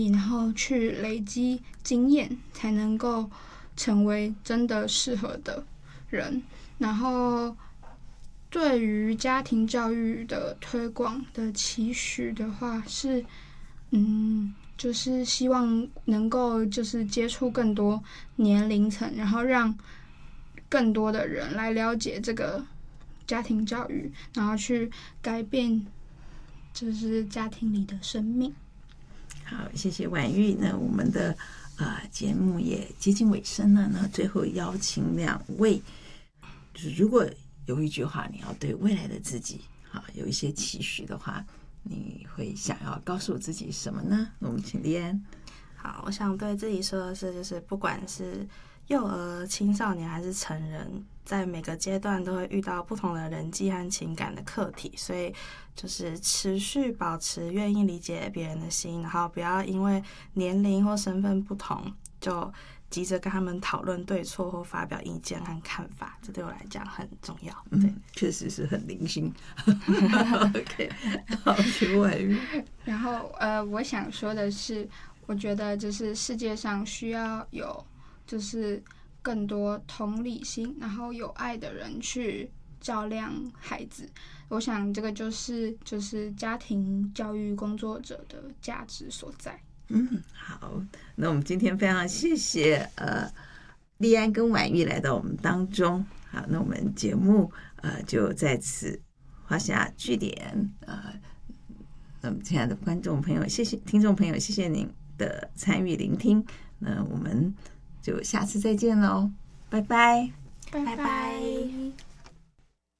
然后去累积经验，才能够成为真的适合的人。然后对于家庭教育的推广的期许的话是，就是希望能够就是接触更多年龄层，然后让更多的人来了解这个家庭教育，然后去改变就是家庭里的生命。 好，谢谢婉玉。那我们的节目也接近尾声了呢，最后邀请两位，就是如果有一句话你要对未来的自己有一些期许的话，你会想要告诉自己什么呢？我们请丽安。 好，我想对自己说的是，就是不管是幼儿、青少年还是成人，在每个阶段都会遇到不同的人际和情感的课题，所以就是持续保持愿意理解别人的心，然后不要因为年龄或身份不同就急着跟他们讨论对错或发表意见和看法，这对我来讲很重要。对， 确实是很零星。OK， 好，请婉玉。 然后我想说的是，我觉得就是世界上需要有就是更多同理心，然后有爱的人去照亮孩子。我想这个就是家庭教育工作者的价值所在。 好，那我们今天非常谢谢丽安跟婉玉来到我们当中。好，那我们节目就在此画下句点。那么亲爱的观众朋友，谢谢听众朋友，谢谢您的参与聆听。那我们就下次再见喽，拜拜， 拜拜。